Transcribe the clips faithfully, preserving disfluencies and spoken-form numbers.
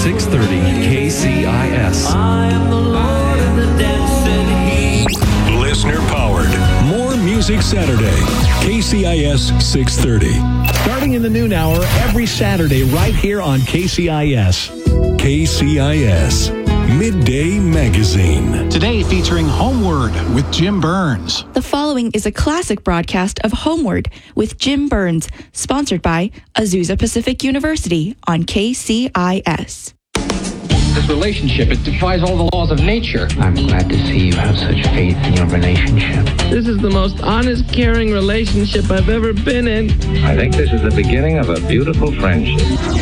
six thirty K C I S. I am the Lord of the dancing heat. Listener powered. More Music Saturday. K C I S six thirty. Starting in the noon hour every Saturday right here on K C I S. K C I S. Midday Magazine. Today featuring Homeward with Jim Burns. The following is a classic broadcast of Homeward with Jim Burns, sponsored by Azusa Pacific University on K C I S. This relationship, it defies all the laws of nature. I'm glad to see you have such faith in your relationship. This is the most honest, caring relationship I've ever been in. I think this is the beginning of a beautiful friendship.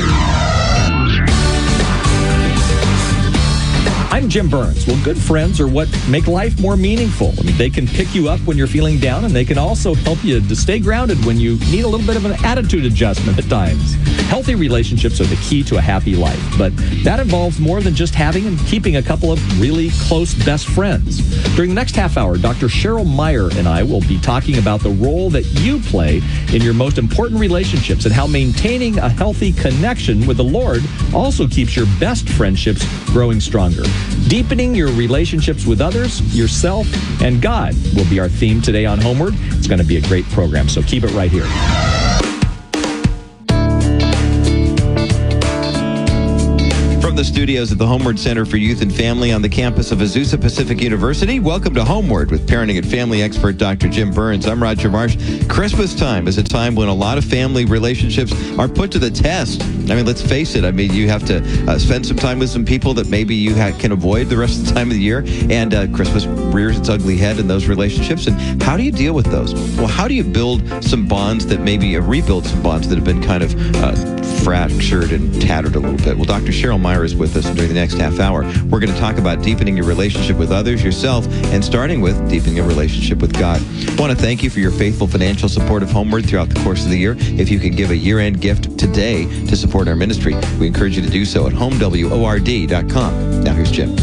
I'm Jim Burns. Well, good friends are what make life more meaningful. I mean, they can pick you up when you're feeling down, and they can also help you to stay grounded when you need a little bit of an attitude adjustment at times. Healthy relationships are the key to a happy life, but that involves more than just having and keeping a couple of really close best friends. During the next half hour, Doctor Cheryl Meyer and I will be talking about the role that you play in your most important relationships and how maintaining a healthy connection with the Lord also keeps your best friendships growing stronger. Deepening your relationships with others, yourself, and God will be our theme today on Homeward. It's going to be a great program, so keep it right here. From the studios at the Homeward Center for Youth and Family on the campus of Azusa Pacific University, welcome to Homeward with parenting and family expert Doctor Jim Burns. I'm Roger Marsh. Christmas time is a time when a lot of family relationships are put to the test. I mean, let's face it. I mean, you have to uh, spend some time with some people that maybe you ha- can avoid the rest of the time of the year, and uh, Christmas rears its ugly head in those relationships. And how do you deal with those? Well, how do you build some bonds that maybe uh, rebuild some bonds that have been kind of uh, fractured and tattered a little bit? Well, Doctor Cheryl Meyer is with us during the next half hour. We're going to talk about deepening your relationship with others, yourself, and starting with deepening your relationship with God. I want to thank you for your faithful financial support of Homeward throughout the course of the year. If you can give a year-end gift today to support our ministry, we encourage you to do so at home word dot com. Now here's Jim.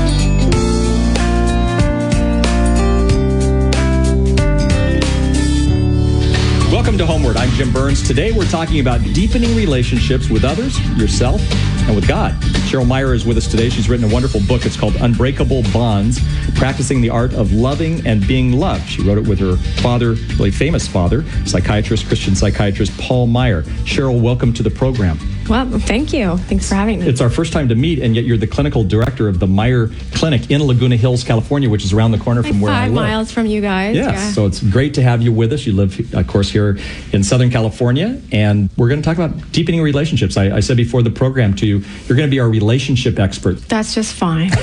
Welcome to Homeward. I'm Jim Burns. Today we're talking about deepening relationships with others, yourself, and with God. Cheryl Meyer is with us today. She's written a wonderful book. It's called Unbreakable Bonds, Practicing the Art of Loving and Being Loved. She wrote it with her father, really famous father, psychiatrist, Christian psychiatrist, Paul Meyer. Cheryl, welcome to the program. Well, thank you. Thanks for having me. It's our first time to meet, and yet you're the clinical director of the Meyer Clinic in Laguna Hills, California, which is around the corner like from where I live. Five miles from you guys. Yes, yeah. So it's great to have you with us. You live, of course, here in Southern California, and we're going to talk about deepening relationships. I, I said before the program to you, you're going to be our relationship expert. That's just fine.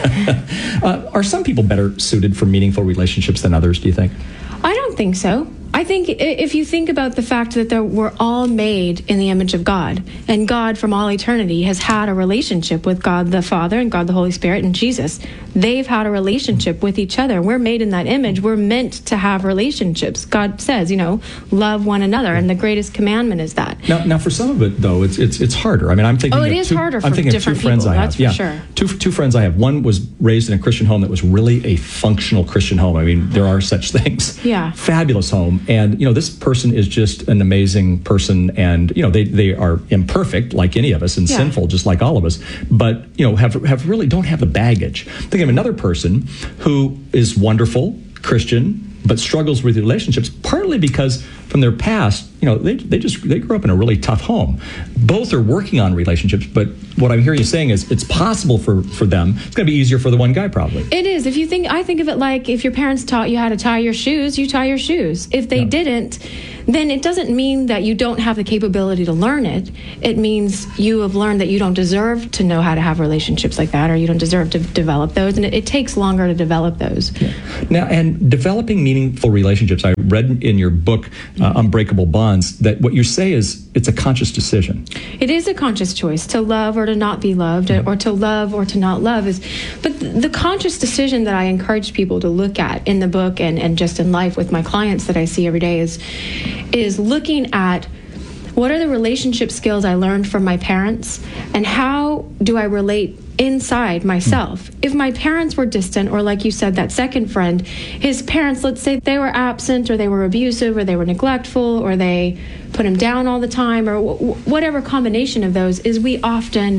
uh, are some people better suited for meaningful relationships than others, do you think? I don't think so. I think if you think about the fact that we're all made in the image of God, and God from all eternity has had a relationship with God the Father and God the Holy Spirit and Jesus. They've had a relationship with each other. We're made in that image. We're meant to have relationships. God says, you know, love one another, and the greatest commandment is that. Now, now for some of it, though, it's it's it's harder. I mean, I'm thinking oh, it of is two, harder for I'm thinking different of two friends people, I that's have. for yeah, sure. Two, two friends I have. One was raised in a Christian home that was really a functional Christian home. I mean, there are such things. Yeah. Fabulous home. And, you know, this person is just an amazing person, and you know they, they are imperfect like any of us and yeah. sinful just like all of us, but you know have have really don't have the baggage. Think of another person who is wonderful Christian but struggles with relationships, partly because from their past, you know, they they just they grew up in a really tough home. Both are working on relationships, but what I'm hearing you saying is it's possible for, for them. It's going to be easier for the one guy, probably. It is. If you think, I think of it like if your parents taught you how to tie your shoes, you tie your shoes. If they yeah. didn't, then it doesn't mean that you don't have the capability to learn it. It means you have learned that you don't deserve to know how to have relationships like that, or you don't deserve to develop those, and it, it takes longer to develop those. Yeah. Now, and developing meaningful relationships, I read in your book, uh, Unbreakable Bonds, that what you say is it's a conscious decision. It is a conscious choice to love or to not be loved, or to love or to not love. Is, but the conscious decision that I encourage people to look at in the book and, and just in life with my clients that I see every day is, is looking at what are the relationship skills I learned from my parents, and how do I relate inside myself. If my parents were distant, or like you said, that second friend, his parents, let's say they were absent, or they were abusive, or they were neglectful, or they put him down all the time, or w- whatever combination of those, is we often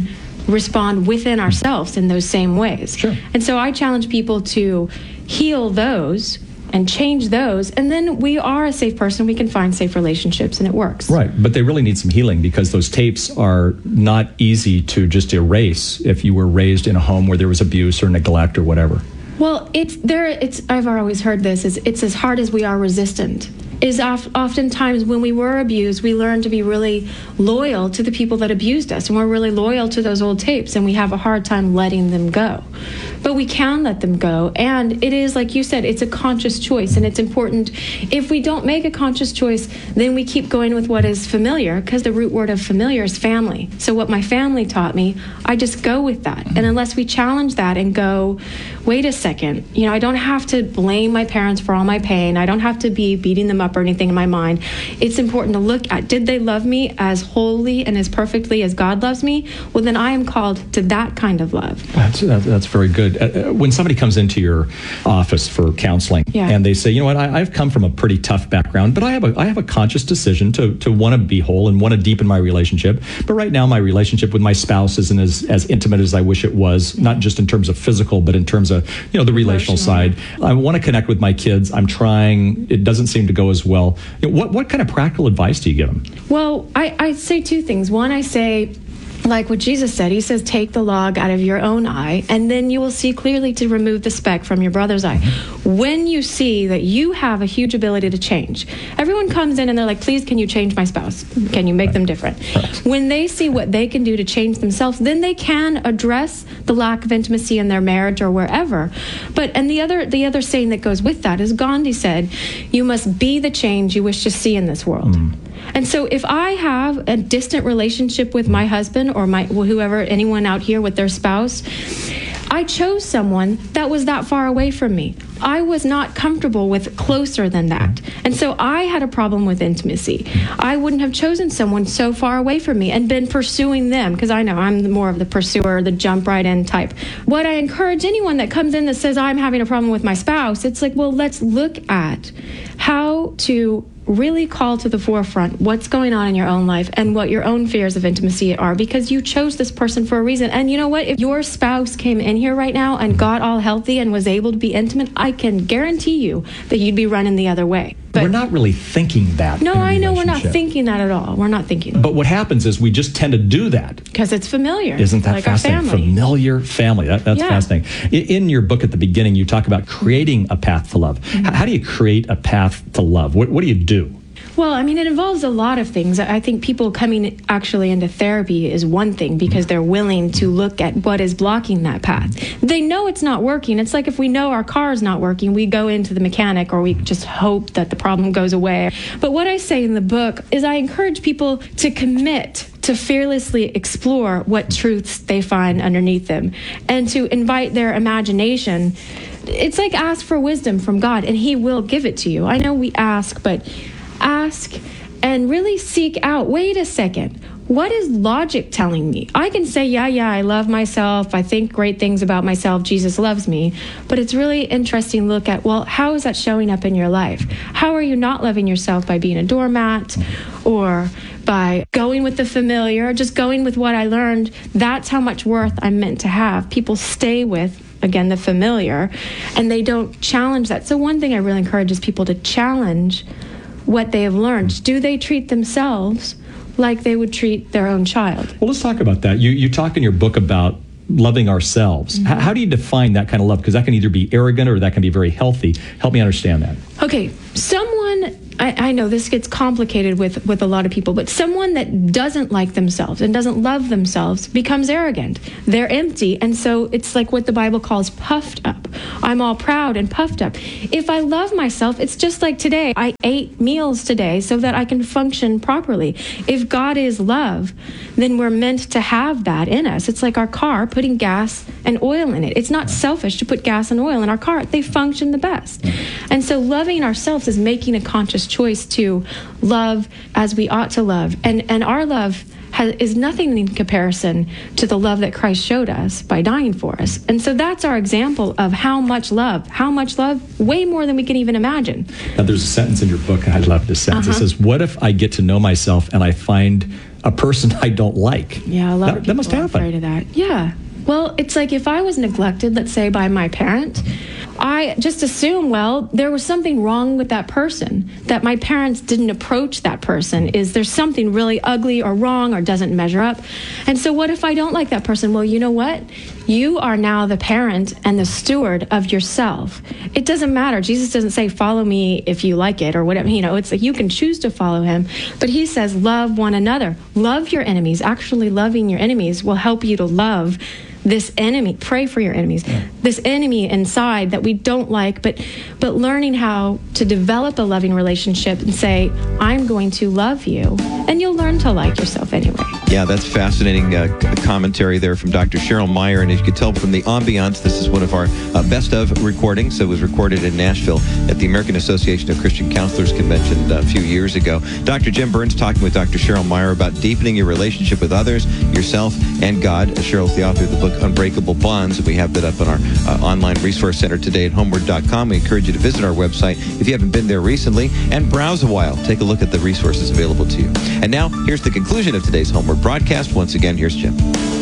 respond within ourselves in those same ways. Sure. And so I challenge people to heal those and change those, and then we are a safe person. We can find safe relationships, and it works. Right, but they really need some healing because those tapes are not easy to just erase if you were raised in a home where there was abuse or neglect or whatever. Well, it's there. It's I've always heard this. Is it's as hard as we are resistant. Is of, oftentimes when we were abused, we learn to be really loyal to the people that abused us, and we're really loyal to those old tapes, and we have a hard time letting them go. But we can let them go, and it is, like you said, it's a conscious choice, and it's important. If we don't make a conscious choice, then we keep going with what is familiar, because the root word of familiar is family. So what my family taught me, I just go with that. And unless we challenge that and go, wait a second, you know, I don't have to blame my parents for all my pain. I don't have to be beating them up or anything in my mind. It's important to look at, did they love me as wholly and as perfectly as God loves me? Well, then I am called to that kind of love. That's, that's very good. Uh, when somebody comes into your office for counseling yeah. and they say, you know what, I, I've come from a pretty tough background, but I have a I have a conscious decision to to want to be whole and want to deepen my relationship. But right now, my relationship with my spouse isn't as, as intimate as I wish it was, not just in terms of physical, but in terms of, you know, the relational side. I want to connect with my kids. I'm trying. It doesn't seem to go as well. You know, what, what kind of practical advice do you give them? Well, I, I say two things. One, I say, like what Jesus said, he says, take the log out of your own eye, and then you will see clearly to remove the speck from your brother's eye. Mm-hmm. When you see that you have a huge ability to change, everyone comes in and they're like, please, can you change my spouse? Can you make right. them different? Right. When they see what they can do to change themselves, then they can address the lack of intimacy in their marriage or wherever. But, and the other, the other saying that goes with that is Gandhi said, you must be the change you wish to see in this world. Mm. And so if I have a distant relationship with my husband or my whoever, anyone out here with their spouse, I chose someone that was that far away from me. I was not comfortable with closer than that. And so I had a problem with intimacy. I wouldn't have chosen someone so far away from me and been pursuing them, because I know I'm more of the pursuer, the jump right in type. What I encourage anyone that comes in that says, I'm having a problem with my spouse, it's like, well, let's look at how to really call to the forefront what's going on in your own life and what your own fears of intimacy are, because you chose this person for a reason. And you know what? If your spouse came in here right now and got all healthy and was able to be intimate, I can guarantee you that you'd be running the other way. But we're not really thinking that. No, I know we're not thinking that at all. We're not thinking that. But what happens is we just tend to do that. Because it's familiar. Isn't that like fascinating? Our family. Familiar family. That, that's yeah. fascinating. In your book at the beginning, you talk about creating a path to love. Mm-hmm. How do you create a path to love? What, what do you do? Well, I mean, it involves a lot of things. I think people coming actually into therapy is one thing, because they're willing to look at what is blocking that path. They know it's not working. It's like if we know our car is not working, we go into the mechanic, or we just hope that the problem goes away. But what I say in the book is I encourage people to commit to fearlessly explore what truths they find underneath them, and to invite their imagination. It's like ask for wisdom from God, and he will give it to you. I know we ask, but ask and really seek out, wait a second, what is logic telling me? I can say, yeah, yeah, I love myself. I think great things about myself. Jesus loves me. But it's really interesting to look at, well, how is that showing up in your life? How are you not loving yourself by being a doormat, or by going with the familiar, just going with what I learned? That's how much worth I'm meant to have. People stay with, again, the familiar, and they don't challenge that. So one thing I really encourage is people to challenge what they have learned. Do they treat themselves like they would treat their own child? Well, let's talk about that. You you talk in your book about loving ourselves. Mm-hmm. H- how do you define that kind of love? Because that can either be arrogant or that can be very healthy. Help me understand that. Okay, someone, I, I know this gets complicated with, with a lot of people, but someone that doesn't like themselves and doesn't love themselves becomes arrogant. They're empty, and so it's like what the Bible calls puffed up. I'm all proud and puffed up. If I love myself, it's just like today. I ate meals today so that I can function properly. If God is love, then we're meant to have that in us. It's like our car putting gas and oil in it. It's not selfish to put gas and oil in our car. They function the best. And so loving ourselves is making a conscious choice to love as we ought to love. And and our love has, is nothing in comparison to the love that Christ showed us by dying for us. And so that's our example of how much love, how much love, way more than we can even imagine. Now, there's a sentence in your book, and I love this sentence. Uh-huh. It says, what if I get to know myself and I find a person I don't like? Yeah, a lot that, of people that must are happen. afraid of that. Yeah. Well, it's like if I was neglected, let's say, by my parent, I just assume, well, there was something wrong with that person, that my parents didn't approach that person. Is there something really ugly or wrong or doesn't measure up? And so what if I don't like that person? Well, you know what? You are now the parent and the steward of yourself. It doesn't matter. Jesus doesn't say, follow me if you like it or whatever. You know, it's like you can choose to follow him. But he says, love one another. Love your enemies. Actually, loving your enemies will help you to love this enemy. Pray for your enemies. Yeah. This enemy inside that we don't like, but but learning how to develop a loving relationship and say, I'm going to love you. And you'll learn to like yourself anyway. Yeah, that's fascinating uh, commentary there from Doctor Cheryl Meyer. And as you can tell from the ambiance, this is one of our uh, best of recordings. It was recorded in Nashville at the American Association of Christian Counselors Convention a few years ago. Doctor Jim Burns talking with Doctor Cheryl Meyer about deepening your relationship with others, yourself, and God. Cheryl's the author of the book Unbreakable Bonds. We have that up on our uh, online resource center today at homeward dot com. We encourage you to visit our website if you haven't been there recently and browse a while. Take a look at the resources available to you. And now, here's the conclusion of today's Homeward broadcast. Once again, here's Jim.